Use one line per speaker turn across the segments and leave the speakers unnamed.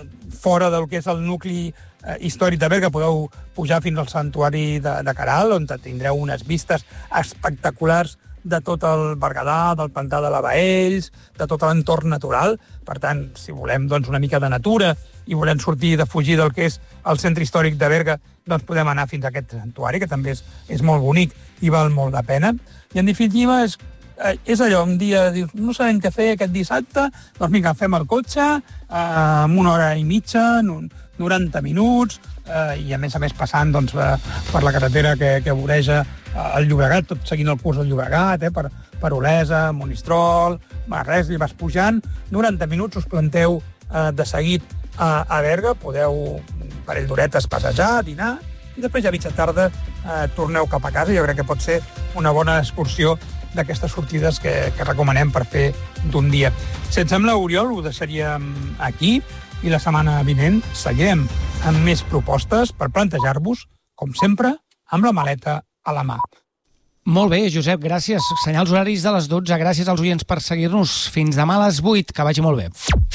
fora del que és el nucli històric de Berga, podeu pujar fins al santuari de Caral, on tindreu unes vistes espectaculars de tot el Berguedà, del pantà de la Baells, de tot l'entorn natural. Per tant, si volem una mica de natura i volem sortir de fugir del que és el centre històric de Berga, doncs podem anar fins a aquest santuari, que també és molt bonic i val molt la pena. I, en definitiva, és allò, un dia dius, no sabem què fer aquest dissabte, doncs vinga, agafem el cotxe, en 1 hora i mitja, 90 minuts, i a més passant per la carretera que voreja el Llobregat, tot seguint el curs del Llobregat, per Olesa, Monistrol, res, i vas pujant, 90 minuts us planteu de seguit a Berga, podeu un parell d'horetes passejar, dinar, i després ja a mitja tarda torneu cap a casa. Jo crec que pot ser una bona excursió d'aquestes sortides que recomanem per fer d'un dia. Si et sembla, Oriol, ho deixaríem aquí, i la setmana vinent seguirem amb més propostes per plantejar-vos, com sempre, amb la maleta a la mà.
Molt bé, Josep, gràcies. Senyals horaris de les 12. Gràcies als oients per seguir-nos. Fins demà a les 8. Que vagi molt bé.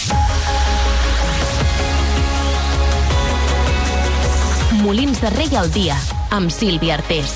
Molins de Rei al dia, amb Sílvia Artés.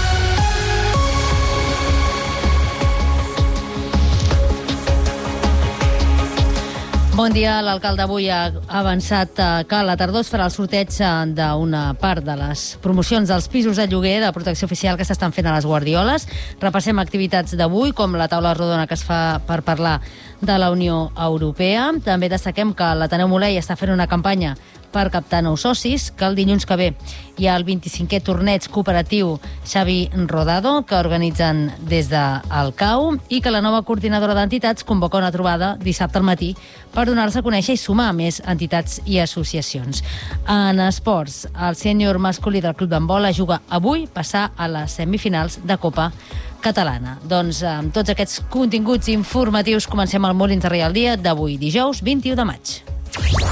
Bon dia. L'alcalde avui ha avançat que a la tardor es farà el sorteig d'una part de les promocions dels pisos de lloguer de protecció oficial que s'estan fent a les Guardioles. Repassem activitats d'avui, com la taula rodona que es fa per parlar de la Unió Europea. També destaquem que l'Ateneu Molei està fent una campanya per captar nous socis, que el dilluns que ve hi ha el 25è torneig cooperatiu Xavi Rodado, que organitzen des del CAU, i que la nova coordinadora d'entitats convoca una trobada dissabte al matí per donar-se a conèixer i sumar més entitats i associacions. En esports, el sènior masculí del Club d'Handbol juga avui passar a les semifinals de Copa Catalana. Doncs amb tots aquests continguts informatius comencem el Molins de Rei al dia d'avui, dijous 21 de maig.